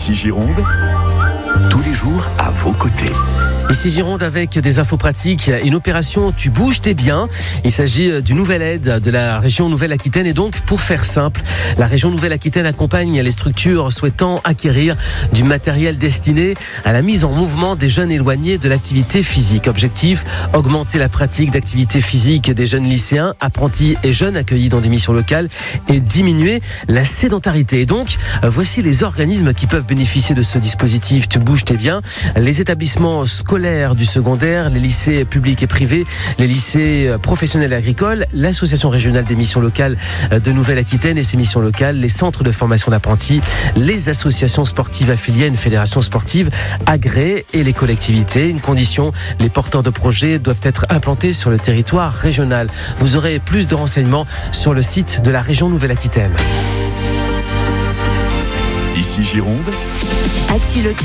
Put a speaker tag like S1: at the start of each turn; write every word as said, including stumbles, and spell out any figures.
S1: Ici Gironde, tous les jours à vos côtés.
S2: Ici Gironde avec des infos pratiques, une opération Tu bouges tes biens. Il s'agit d'une nouvelle aide de la région Nouvelle-Aquitaine et donc pour faire simple, la région Nouvelle-Aquitaine accompagne les structures souhaitant acquérir du matériel destiné à la mise en mouvement des jeunes éloignés de l'activité physique. Objectif, augmenter la pratique d'activité physique des jeunes lycéens, apprentis et jeunes accueillis dans des missions locales et diminuer la sédentarité. Et donc, voici les organismes qui peuvent bénéficier de ce dispositif Tu bouges tes biens. Les établissements scolaires du secondaire, les lycées publics et privés, les lycées professionnels agricoles, l'association régionale des missions locales de Nouvelle-Aquitaine et ses missions locales, les centres de formation d'apprentis, les associations sportives affiliées à une fédération sportive agréée et les collectivités. Une condition, les porteurs de projets doivent être implantés sur le territoire régional. Vous aurez plus de renseignements sur le site de la région Nouvelle-Aquitaine.
S1: Ici Gironde,
S3: Actu Local.